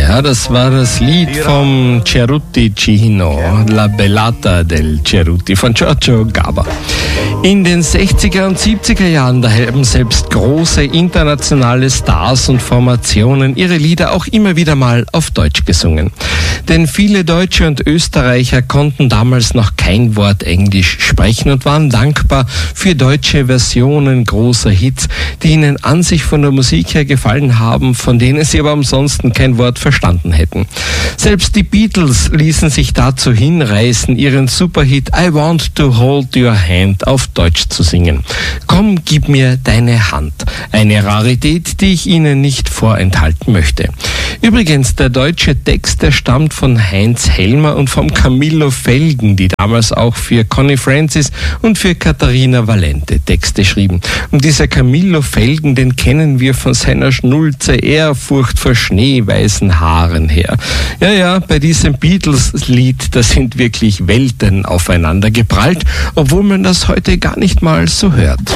Ja, das war das Lied vom Cerruti Cino, La Bellata del Cerruti von Giorgio Gaber. In den 60er und 70er Jahren, da haben selbst große internationale Stars und Formationen ihre Lieder auch immer wieder mal auf Deutsch gesungen. Denn viele Deutsche und Österreicher konnten damals noch kein Wort Englisch sprechen und waren dankbar für deutsche Versionen großer Hits, die ihnen an sich von der Musik her gefallen haben, von denen sie aber ansonsten kein Wort verstanden hätten. Selbst die Beatles ließen sich dazu hinreißen, ihren Superhit I Want to Hold Your Hand auf Deutsch zu singen. Komm, gib mir deine Hand. Eine Rarität, die ich Ihnen nicht vorenthalten möchte. Übrigens, der deutsche Text, der stammt von Heinz Helmer und vom Camillo Felgen, die damals auch für Connie Francis und für Katharina Valente Texte schrieben. Und dieser Camillo Felgen, den kennen wir von seiner Schnulze Ehrfurcht vor schneeweißen Haaren her. Ja, bei diesem Beatles-Lied, da sind wirklich Welten aufeinander geprallt, obwohl man das heute gar nicht mal so hört.